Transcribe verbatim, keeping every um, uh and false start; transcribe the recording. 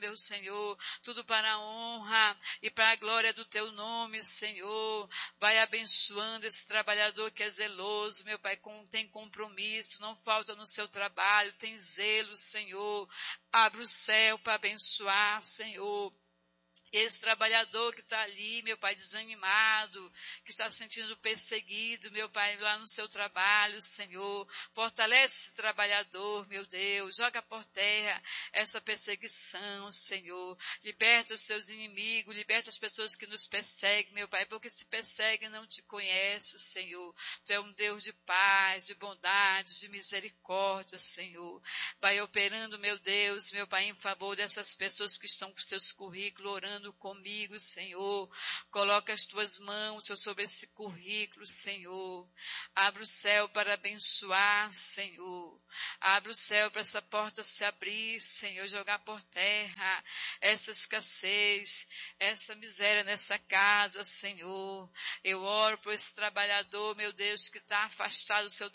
meu Senhor, tudo para a honra e para a glória do teu nome, Senhor. Vai abençoando esse trabalhador que é zeloso, meu Pai, com, tem compromisso, não falta no seu trabalho, tem zelo, Senhor. Abre o céu para abençoar, Senhor. Esse trabalhador que está ali, meu Pai, desanimado, que está se sentindo perseguido, meu Pai, lá no seu trabalho, Senhor. Fortalece esse trabalhador, meu Deus. Joga por terra essa perseguição, Senhor. Liberta os seus inimigos, liberta as pessoas que nos perseguem, meu Pai, porque se perseguem não te conhecem, Senhor. Tu é um Deus de paz, de bondade, de misericórdia, Senhor. Vai operando, meu Deus, meu Pai, em favor dessas pessoas que estão com seus currículos orando comigo, Senhor. Coloca as tuas mãos, Senhor, sobre esse currículo, Senhor. Abre o céu para abençoar, Senhor. Abre o céu para essa porta se abrir, Senhor, jogar por terra essa escassez, essa miséria nessa casa, Senhor. Eu oro por esse trabalhador, meu Deus, que está afastado do seu